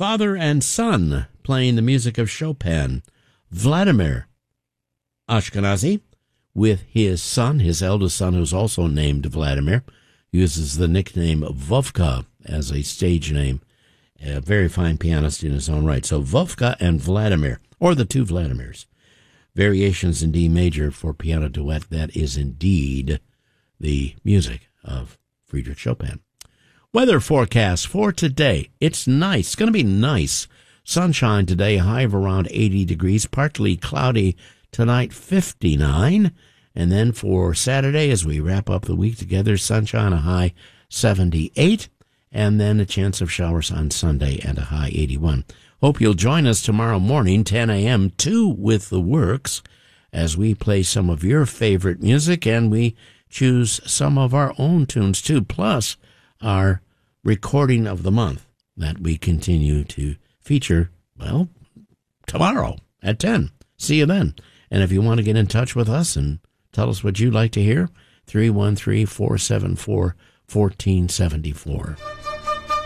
Father and son playing the music of Chopin. Vladimir Ashkenazy with his son, his eldest son, who's also named Vladimir, uses the nickname Vovka as a stage name. A very fine pianist in his own right. So Vovka and Vladimir, or the two Vladimirs. Variations in D major for piano duet. That is indeed the music of Friedrich Chopin. Weather forecast for today. It's nice. It's going to be nice. Sunshine today, a high of around 80 degrees, partly cloudy tonight, 59. And then for Saturday, as we wrap up the week together, sunshine, a high 78. And then a chance of showers on Sunday and a high 81. Hope you'll join us tomorrow morning, 10 a.m., 2 with the Works, as we play some of your favorite music and we choose some of our own tunes, too, plus our recording of the month that we continue to feature, well, tomorrow at 10. See you then. And if you want to get in touch with us and tell us what you'd like to hear, 313-474-1474.